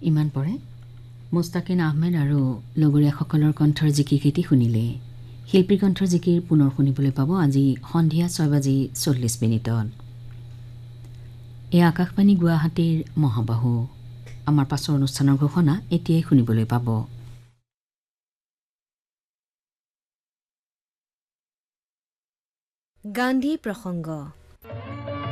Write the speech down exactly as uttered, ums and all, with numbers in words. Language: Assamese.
ইমান পৰে মুস্তাকিন আহমেদ আৰু লগৰীয়াসকলৰ কণ্ঠৰ জিকি গীতি শুনিলে। শিল্পী কণ্ঠৰ জিকিৰ পুনৰ শুনিবলৈ পাব আজি সন্ধিয়া ছয় বাজি চল্লিছ মিনিটত। এই আকাশবাণী গুৱাহাটীৰ মহাবাহু। আমাৰ পাছৰ অনুষ্ঠানৰ ঘোষণা এতিয়াই শুনিবলৈ পাব। গান্ধী প্ৰসংগ।